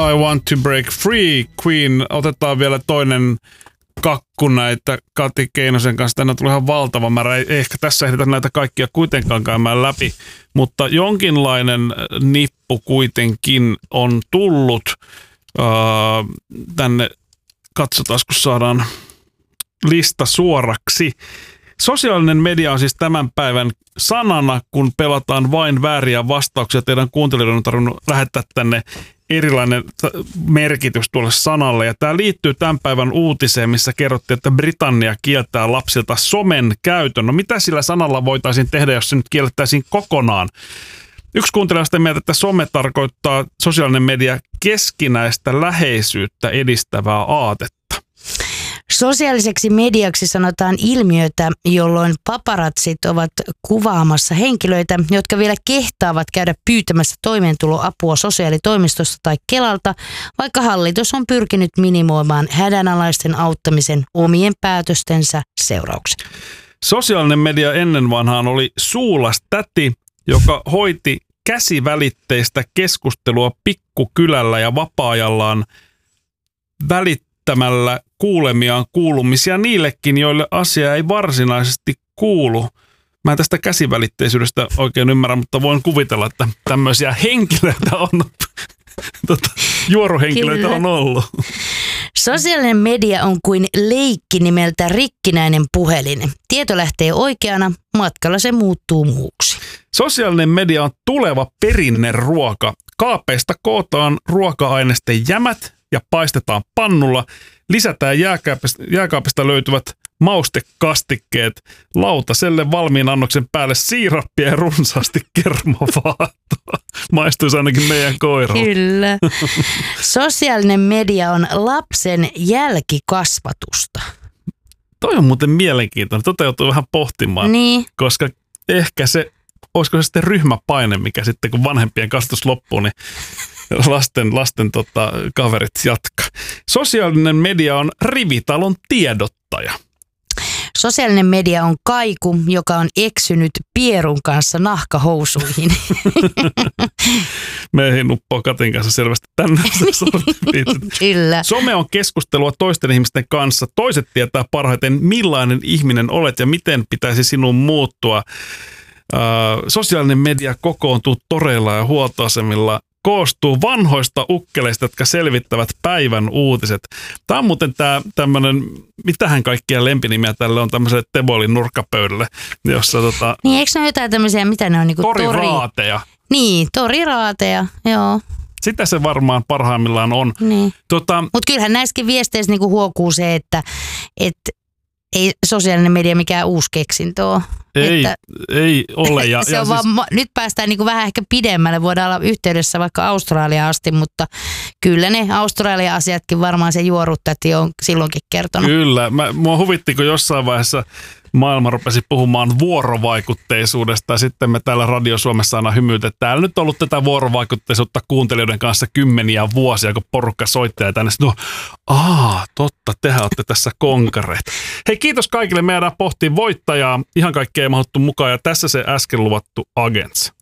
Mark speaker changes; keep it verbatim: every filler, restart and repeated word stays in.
Speaker 1: I Want to Break Free, Queen. Otetaan vielä toinen kakku näitä Kati Keinosen kanssa. Tänne tuli ihan valtava määrä. Ei ehkä tässä ehditä näitä kaikkia kuitenkaan käymään läpi, mutta jonkinlainen nippu kuitenkin on tullut uh, tänne. Katsotaan, kun saadaan lista suoraksi. Sosiaalinen media on siis tämän päivän sanana, kun pelataan vain vääriä vastauksia. Teidän kuuntelijoiden on tarvinnut lähettää tänne erilainen merkitys tuolle sanalle. Ja tämä liittyy tämän päivän uutiseen, missä kerrottiin, että Britannia kieltää lapsilta somen käytön. No mitä sillä sanalla voitaisiin tehdä, jos se nyt kiellettäisiin kokonaan? Yksi kuuntelija on sitä mieltä, että some tarkoittaa sosiaalinen media keskinäistä läheisyyttä edistävää aatetta.
Speaker 2: Sosiaaliseksi mediaksi sanotaan ilmiötä, jolloin paparatsit ovat kuvaamassa henkilöitä, jotka vielä kehtaavat käydä pyytämässä toimeentuloapua sosiaalitoimistosta tai Kelalta, vaikka hallitus on pyrkinyt minimoimaan hädänalaisten auttamisen omien päätöstensä seurauksen.
Speaker 1: Sosiaalinen media ennen vanhaan oli suulas täti, joka hoiti käsivälitteistä keskustelua pikkukylällä ja vapaa-ajallaan välittämällä kuulemiaan kuulumisia niillekin, joille asia ei varsinaisesti kuulu. Mä en tästä käsivälitteisyydestä oikein ymmärrä, mutta voin kuvitella, että tämmöisiä henkilöitä on, tota, juoruhenkilöitä on ollut.
Speaker 2: Sosiaalinen media on kuin leikki nimeltä rikkinäinen puhelin. Tieto lähtee oikeana, matkalla se muuttuu muuksi.
Speaker 1: Sosiaalinen media on tuleva perinneruoka. Kaapeista kootaan ruoka-ainesten jämät ja paistetaan pannulla. Lisätään jääkaapista, jääkaapista löytyvät maustekastikkeet, lautaselle valmiin annoksen päälle siirappia ja runsaasti kermavaahtoa. Maistuisi ainakin meidän koiralle.
Speaker 2: Kyllä. Sosiaalinen media on lapsen jälkikasvatusta.
Speaker 1: Toi on muuten mielenkiintoinen. Tota joutuu vähän pohtimaan,
Speaker 2: niin.
Speaker 1: Koska ehkä se, olisiko se sitten ryhmäpaine, mikä sitten kun vanhempien kasvatus loppuu, niin lasten, lasten tota, kaverit jatkaa. Sosiaalinen media on rivitalon tiedottaja.
Speaker 2: Sosiaalinen media on kaiku, joka on eksynyt pierun kanssa nahkahousuihin.
Speaker 1: Meihin uppoo Katin kanssa selvästi tänne.
Speaker 2: Kyllä.
Speaker 1: Some on keskustelua toisten ihmisten kanssa. Toiset tietää parhaiten, millainen ihminen olet ja miten pitäisi sinun muuttua. Äh, sosiaalinen media kokoontuu toreilla ja huoltoasemilla. Koostuu vanhoista ukkeleista, jotka selvittävät päivän uutiset. Tämä on muuten tämä tämmöinen, mitähän kaikkia lempinimiä tälle on tämmöiselle Teboilin nurkkapöydälle, jossa tota...
Speaker 2: Niin, eikö ne ole jotain tämmöisiä, mitä ne on niinku tori...
Speaker 1: Toriraateja.
Speaker 2: Niin, toriraateja, joo.
Speaker 1: Sitä se varmaan parhaimmillaan on.
Speaker 2: Niin.
Speaker 1: Tota...
Speaker 2: Mutta kyllähän näissäkin viesteissä niinku huokuu se, että et ei sosiaalinen media mikään uusi keksintö ole.
Speaker 1: Ei,
Speaker 2: että,
Speaker 1: ei ole. Ja,
Speaker 2: se
Speaker 1: ja
Speaker 2: on
Speaker 1: siis,
Speaker 2: vaan, nyt päästään niinku vähän ehkä pidemmälle, voidaan olla yhteydessä vaikka Australiaan asti, mutta kyllä ne Australian asiatkin varmaan se juoruttati on silloinkin kertonut.
Speaker 1: Kyllä. Mä, mua huvitti, kun jossain vaiheessa maailma rupesi puhumaan vuorovaikutteisuudesta ja sitten me täällä Radio Suomessa aina hymyitä, että täällä nyt on ollut tätä vuorovaikutteisuutta kuuntelijoiden kanssa kymmeniä vuosia, kun porukka soittaa tänne. No, aa, totta, tehän olette tässä konkareet. Hei, kiitos kaikille. Me jäädään pohtiin voittajaa. Ihan kaikkea ei mahuttu mukaan ja tässä se äsken luvattu Agents.